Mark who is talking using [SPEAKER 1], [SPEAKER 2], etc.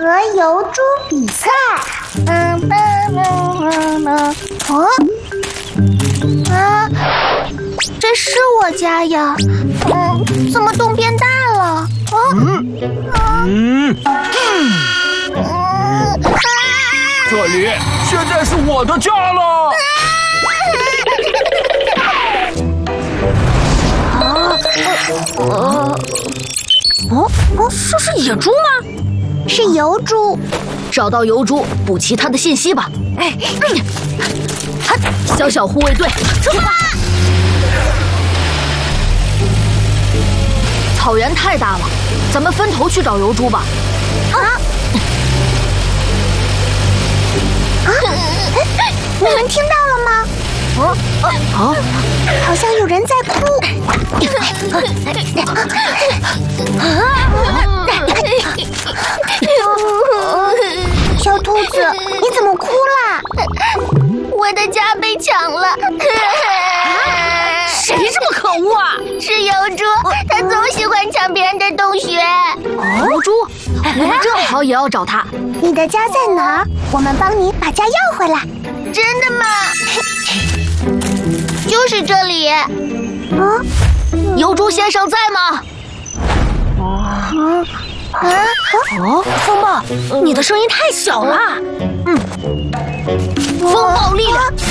[SPEAKER 1] 和疣猪比赛。这是我家呀，怎么洞变大了？
[SPEAKER 2] 这里现在是我的家了。
[SPEAKER 3] 这是野猪吗？
[SPEAKER 1] 是疣猪。
[SPEAKER 3] 找到疣猪，补齐它的信息吧。小小护卫队，出发！草原太大了，咱们分头去找疣猪吧。
[SPEAKER 1] 你们听到了吗？好像有人在哭。小兔子，你怎么哭啦？我的家被抢了。
[SPEAKER 3] 谁这么可恶啊？
[SPEAKER 1] 是疣猪，它总喜欢抢别人的洞穴。
[SPEAKER 3] 疣猪，我们正好也要找它。
[SPEAKER 1] 你的家在哪儿？我们帮你把家要回来。真的吗？就是这里。
[SPEAKER 3] 疣猪先生在吗？风暴，你的声音太小了。风暴力量。